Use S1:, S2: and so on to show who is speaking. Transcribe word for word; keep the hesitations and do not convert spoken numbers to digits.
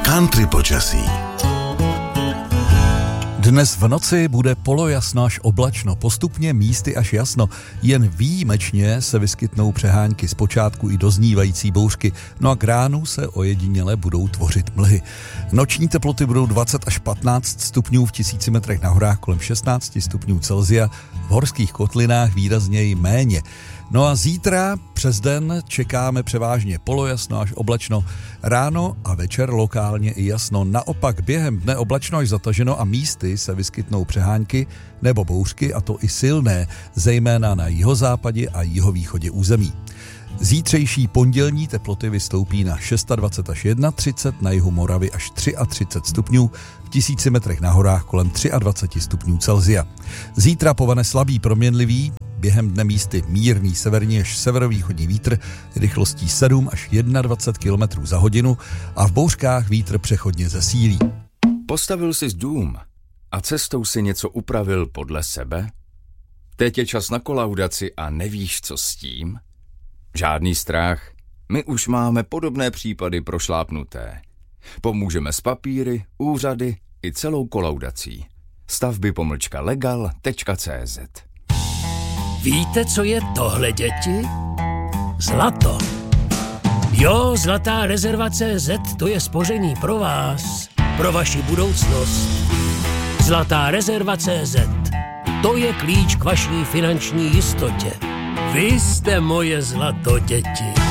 S1: Country počasí.
S2: Dnes v noci bude polojasno až oblačno, postupně místy až jasno. Jen výjimečně se vyskytnou přehánky, zpočátku i doznívající bouřky, no a k ránu se ojediněle budou tvořit mlhy. Noční teploty budou dvacet až patnáct stupňů v tisíci metrech na horách, kolem šestnáct stupňů Celsia, v horských kotlinách výrazněji méně. No a zítra přes den čekáme převážně polojasno až oblačno, ráno a večer lokálně i jasno. Naopak během dne oblačno až zataženo a místy se vyskytnou přehánky nebo bouřky, a to i silné, zejména na jihozápadě a jihovýchodě území. Zítřejší pondělní teploty vystoupí na dvacet šest až třicet jedna, na jihu Moravy až třicet tři stupňů, v tisíci metrech na horách kolem dvacet tři stupňů Celsia. Zítra povane slabý proměnlivý, během dne místy mírný severní až severovýchodní vítr rychlostí sedm až dvacet jedna kilometrů za hodinu a v bouřkách vítr přechodně zesílí.
S3: Postavil jsi dům a cestou si něco upravil podle sebe? Teď je čas na kolaudaci a nevíš, co s tím? Žádný strach, my už máme podobné případy prošlápnuté. Pomůžeme s papíry, úřady i celou kolaudací. Stavby pomlčka legal tečka cé zet.
S4: Víte, co je tohle, děti? Zlato. Jo, Zlatá rezerva tečka cé zet, to je spoření pro vás, pro vaši budoucnost. Zlatá rezerva tečka cé zet, to je klíč k vaší finanční jistotě. Vy jste moje zlato, děti.